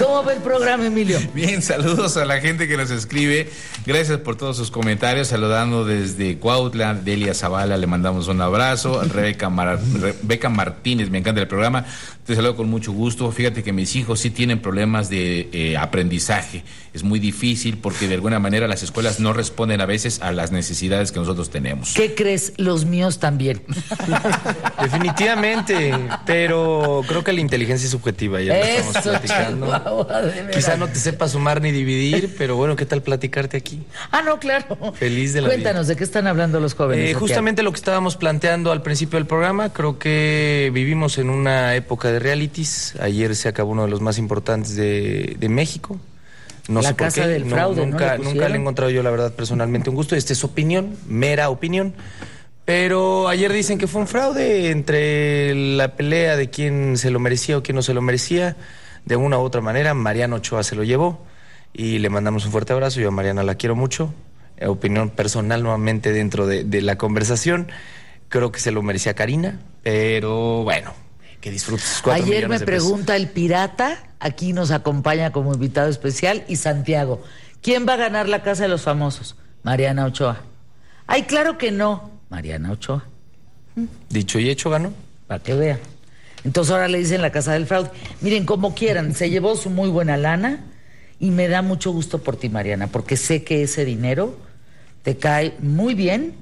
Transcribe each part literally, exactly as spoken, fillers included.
¿Cómo ve el programa, Emilio? Bien, saludos a la gente que nos escribe. Gracias por todos sus comentarios. Saludando desde Cuautla, Delia Zavala, le mandamos un abrazo. Rebeca, Mar Rebeca Martínez, me encanta el programa. Te saludo con mucho gusto. Fíjate que mis hijos sí tienen problemas de eh, aprendizaje. Es muy difícil porque de alguna manera las escuelas no responden a veces a las necesidades que nosotros tenemos. ¿Qué crees? Los míos también. Definitivamente, pero creo que la inteligencia es subjetiva, ya lo estamos platicando. Chihuahua, Quizá no te sepa sumar ni dividir, pero bueno, ¿qué tal platicarte aquí? Ah, no, claro. Feliz de la Cuéntanos, vida. ¿de qué están hablando los jóvenes? Eh, justamente lo que estábamos planteando al principio del programa, creo que vivimos en una época de realities. Ayer se acabó uno de los más importantes de, de México. No La sé por Casa qué. del Fraude, ¿no? Nunca, ¿Le nunca le he encontrado yo, la verdad, personalmente un gusto. Esta es opinión, mera opinión. Pero ayer dicen que fue un fraude entre la pelea de quién se lo merecía o quién no se lo merecía. De una u otra manera, Mariana Ochoa se lo llevó y le mandamos un fuerte abrazo. Yo a Mariana la quiero mucho. Eh, opinión personal nuevamente dentro de, de la conversación. Creo que se lo merecía Karina, pero bueno, que disfrutes sus cuatro Ayer me millones de pesos. pregunta el pirata, aquí nos acompaña como invitado especial, y Santiago, ¿quién va a ganar la Casa de los Famosos? Mariana Ochoa. Ay, claro que no, Mariana Ochoa. Dicho y hecho, ganó. Para que vea. Entonces ahora le dicen la Casa del Fraude. Miren, como quieran, se llevó su muy buena lana y me da mucho gusto por ti, Mariana, porque sé que ese dinero te cae muy bien.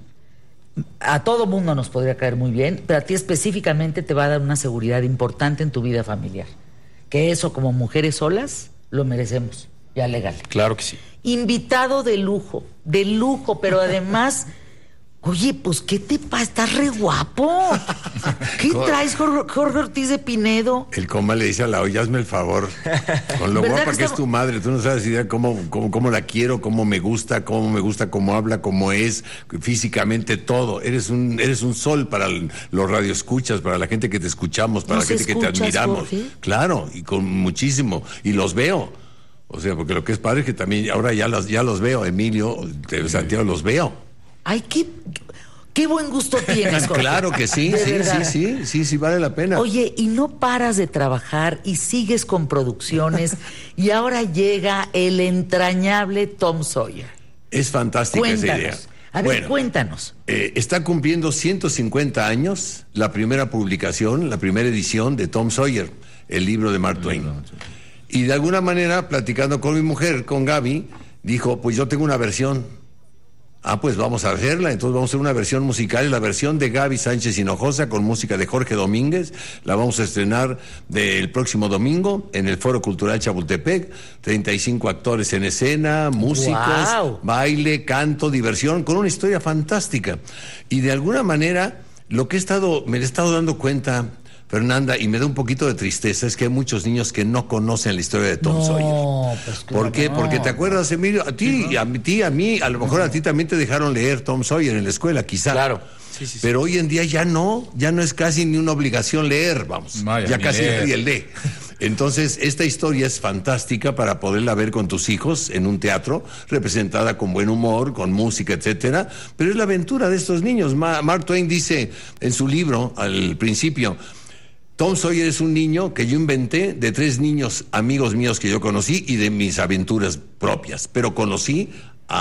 A todo mundo nos podría caer muy bien, pero a ti específicamente te va a dar una seguridad importante en tu vida familiar. Que eso, como mujeres solas, lo merecemos, ya legal. Claro que sí. Invitado de lujo, de lujo, pero además... Oye, pues, ¿qué te pasa? Estás re guapo. ¿Qué traes, Jorge, Jorge Ortiz de Pinedo? El coma le dice a la olla, hazme el favor. Con lo guapa que, que es tu madre, tú no sabes idea cómo, cómo, cómo la quiero, cómo me gusta, cómo me gusta, cómo habla, cómo es, físicamente todo. Eres un, eres un sol para el, los radioescuchas, para la gente que te escuchamos, para la gente que te admiramos. Jorge? Claro, y con muchísimo. Y los veo. O sea, porque lo que es padre es que también ahora ya los, ya los veo, Emilio, Santiago, los veo. Ay, qué, qué buen gusto tienes, Jorge. Claro que sí, sí, sí, sí, sí, sí, vale la pena. Oye, y no paras de trabajar y sigues con producciones y ahora llega el entrañable Tom Sawyer. Es fantástica Cuéntanos. esa idea. A ver, bueno, cuéntanos. Eh, está cumpliendo ciento cincuenta años la primera publicación, la primera edición de Tom Sawyer, el libro de Mark Twain. Y de alguna manera, platicando con mi mujer, con Gaby, dijo, pues yo tengo una versión. Ah, pues vamos a hacerla, entonces vamos a hacer una versión musical, la versión de Gaby Sánchez Hinojosa con música de Jorge Domínguez, la vamos a estrenar del próximo domingo en el Foro Cultural Chapultepec, treinta y cinco actores en escena, músicos, wow. baile, canto, diversión, con una historia fantástica. Y de alguna manera, lo que he estado, me he estado dando cuenta, Fernanda, y me da un poquito de tristeza, es que hay muchos niños que no conocen la historia de Tom no, Sawyer. Pues claro, ¿Por qué? no. Porque te acuerdas, Emilio, a ti, sí, ¿no? a ti, a mí, a lo mejor a ti también te dejaron leer Tom Sawyer en la escuela, quizá. Claro. Sí, sí, sí. Pero hoy en día ya no, ya no es casi ni una obligación leer, vamos. Vaya, ya casi nadie lee. Entonces, esta historia es fantástica para poderla ver con tus hijos en un teatro, representada con buen humor, con música, etcétera. Pero es la aventura de estos niños. Ma- Mark Twain dice en su libro, al principio, Tom Sawyer es un niño que yo inventé de tres niños amigos míos que yo conocí y de mis aventuras propias. Pero conocí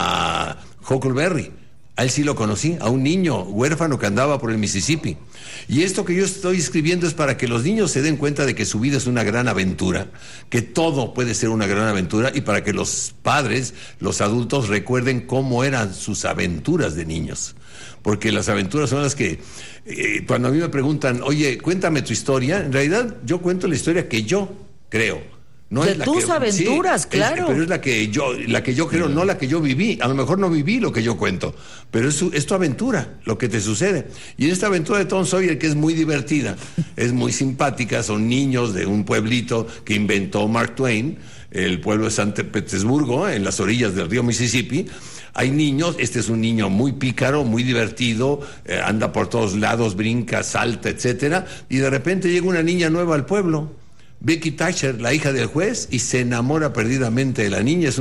a Huckleberry. A él sí lo conocí, a un niño huérfano que andaba por el Mississippi. Y esto que yo estoy escribiendo es para que los niños se den cuenta de que su vida es una gran aventura, que todo puede ser una gran aventura, y para que los padres, los adultos, recuerden cómo eran sus aventuras de niños. Porque las aventuras son las que, eh, cuando a mí me preguntan, oye, cuéntame tu historia, en realidad yo cuento la historia que yo creo. No de es la tus que, aventuras, sí, claro. Es, pero es la que yo, la que yo creo, no la que yo viví. A lo mejor no viví lo que yo cuento, pero es, su, es tu aventura, lo que te sucede. Y en esta aventura de Tom Sawyer, que es muy divertida, es muy simpática, son niños de un pueblito que inventó Mark Twain, el pueblo de San Petersburgo, en las orillas del río Mississippi. Hay niños, este es un niño muy pícaro, muy divertido, eh, anda por todos lados, brinca, salta, etcétera, y de repente llega una niña nueva al pueblo, Becky Thatcher, la hija del juez, y se enamora perdidamente de la niña. Es